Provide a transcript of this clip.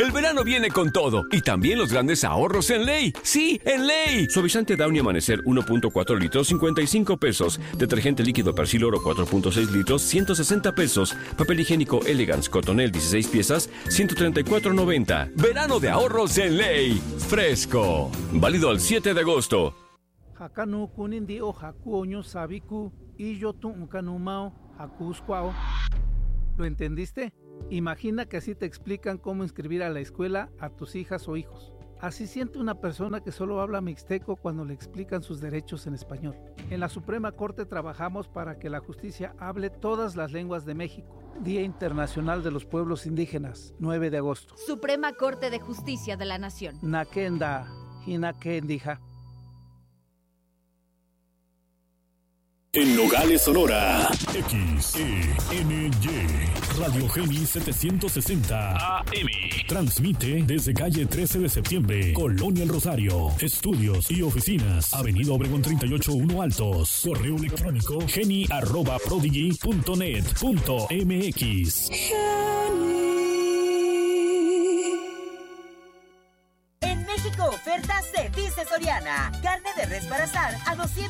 El verano viene con todo y también los grandes ahorros en Ley. ¡Sí, en Ley! Suavizante Downy Amanecer 1.4 litros, 55 pesos. Detergente líquido Persil Oro 4.6 litros, 160 pesos. Papel higiénico Elegance Cotonel 16 piezas, 134.90. Verano de ahorros en Ley. Fresco. Válido al 7 de agosto. Hakanu kunindi o hakuoño sabiku y yo tu kanumao hakuskwao. ¿Lo entendiste? Imagina que así te explican cómo inscribir a la escuela a tus hijas o hijos. Así siente una persona que solo habla mixteco cuando le explican sus derechos en español. En la Suprema Corte trabajamos para que la justicia hable todas las lenguas de México. Día Internacional de los Pueblos Indígenas, 9 de agosto. Suprema Corte de Justicia de la Nación. Nakenda, Hinakendija. En Nogales, Sonora, XENY, Radio Geni 760 AM. Transmite desde calle 13 de septiembre, Colonia El Rosario. Estudios y oficinas, Avenida Obregón 38-1 Altos. Correo electrónico geni@prodigy.net.mx. En México, ofertas de Dice Soriana. Carne de res para asar a 200